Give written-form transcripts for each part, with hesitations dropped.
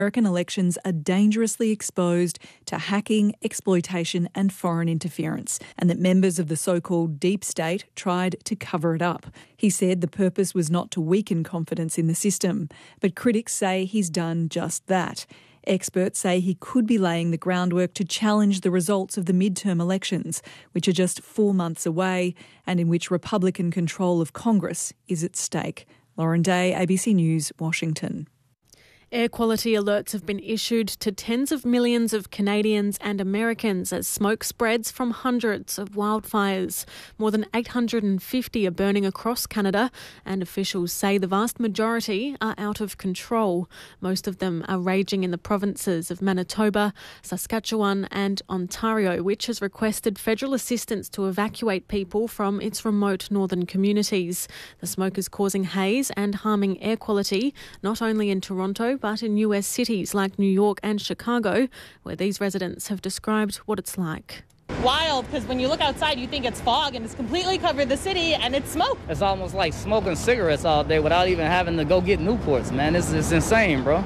American elections are dangerously exposed to hacking, exploitation and foreign interference, and that members of the so-called deep state tried to cover it up. He said the purpose was not to weaken confidence in the system, but critics say he's done just that. Experts say he could be laying the groundwork to challenge the results of the midterm elections, which are just 4 months away and in which Republican control of Congress is at stake. Lauren Day, ABC News, Washington. Air quality alerts have been issued to tens of millions of Canadians and Americans as smoke spreads from hundreds of wildfires. More than 850 are burning across Canada, and officials say the vast majority are out of control. Most of them are raging in the provinces of Manitoba, Saskatchewan and Ontario, which has requested federal assistance to evacuate people from its remote northern communities. The smoke is causing haze and harming air quality, not only in Toronto, but in US cities like New York and Chicago, where these residents have described what it's like. Wild, because when you look outside, you think it's fog and it's completely covered the city and it's smoke. It's almost like smoking cigarettes all day without even having to go get Newports, man. It's insane, bro.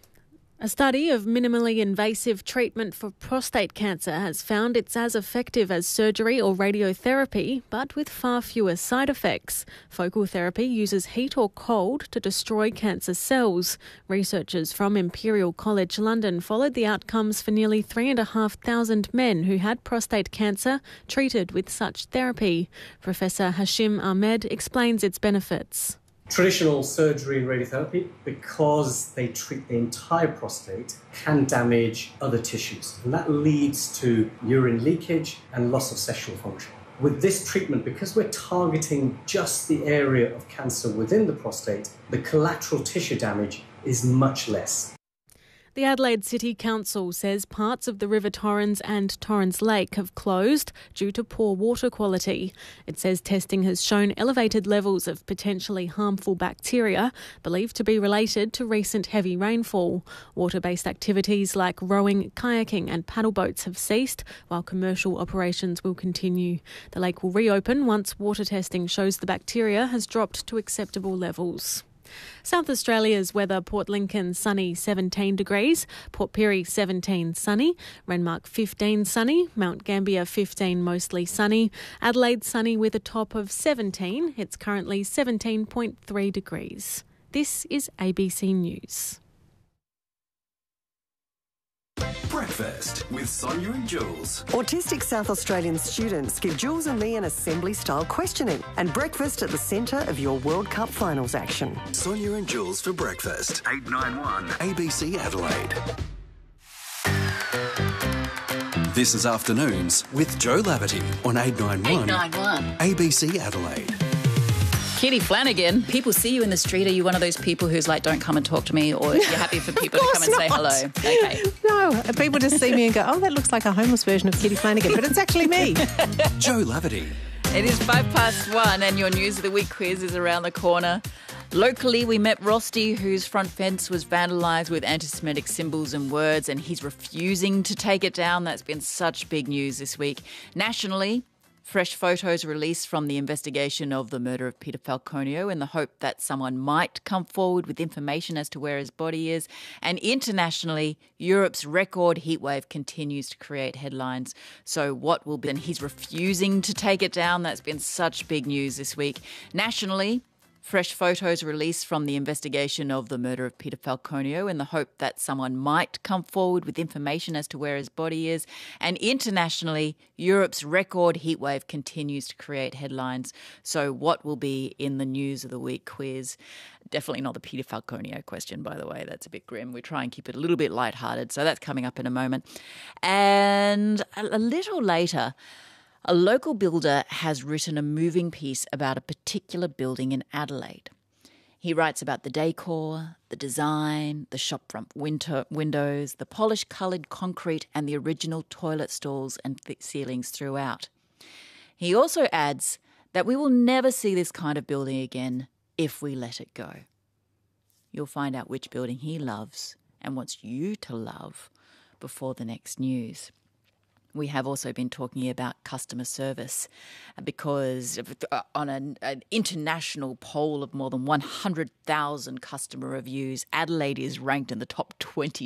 A study of minimally invasive treatment for prostate cancer has found it's as effective as surgery or radiotherapy, but with far fewer side effects. Focal therapy uses heat or cold to destroy cancer cells. Researchers from Imperial College London followed the outcomes for nearly 3,500 men who had prostate cancer treated with such therapy. Professor Hashim Ahmed explains its benefits. Traditional surgery and radiotherapy, because they treat the entire prostate, can damage other tissues. And that leads to urine leakage and loss of sexual function. With this treatment, because we're targeting just the area of cancer within the prostate, the collateral tissue damage is much less. The Adelaide City Council says parts of the River Torrens and Torrens Lake have closed due to poor water quality. It says testing has shown elevated levels of potentially harmful bacteria, believed to be related to recent heavy rainfall. Water-based activities like rowing, kayaking and paddle boats have ceased, while commercial operations will continue. The lake will reopen once water testing shows the bacteria has dropped to acceptable levels. South Australia's weather: Port Lincoln sunny 17 degrees, Port Pirie 17 sunny, Renmark 15 sunny, Mount Gambier 15 mostly sunny, Adelaide sunny with a top of 17. It's currently 17.3 degrees. This is ABC News. Breakfast with Sonia and Jules. Autistic South Australian students give Jules and me an assembly-style questioning, and breakfast at the centre of your World Cup finals action. Sonia and Jules for breakfast. 891 ABC Adelaide. This is Afternoons with Joe Laverty on 891 ABC Adelaide. Kitty Flanagan, people see you in the street. Are you one of those people who's like, don't come and talk to me, or you're happy for people to come and say hello? Okay. No, people just see me and go, oh, that looks like a homeless version of Kitty Flanagan, but it's actually me. Joe Laverty. It is 1:05 and your News of the Week quiz is around the corner. Locally, we met Rosti, whose front fence was vandalised with anti-Semitic symbols and words, and he's refusing to take it down. That's been such big news this week. Nationally, fresh photos released from the investigation of the murder of Peter Falconio in the hope that someone might come forward with information as to where his body is. And internationally, Europe's record heatwave continues to create headlines. So what will be? And he's refusing to take it down. That's been such big news this week. Nationally, fresh photos released from the investigation of the murder of Peter Falconio in the hope that someone might come forward with information as to where his body is. And internationally, Europe's record heatwave continues to create headlines. So what will be in the News of the Week quiz? Definitely not the Peter Falconio question, by the way. That's a bit grim. We try and keep it a little bit lighthearted. So that's coming up in a moment. And a little later, a local builder has written a moving piece about a particular building in Adelaide. He writes about the decor, the design, the shopfront windows, the polished coloured concrete and the original toilet stalls and ceilings throughout. He also adds that we will never see this kind of building again if we let it go. You'll find out which building he loves and wants you to love before the next news. We have also been talking about customer service because on an international poll of more than 100,000 customer reviews, Adelaide is ranked in the top 20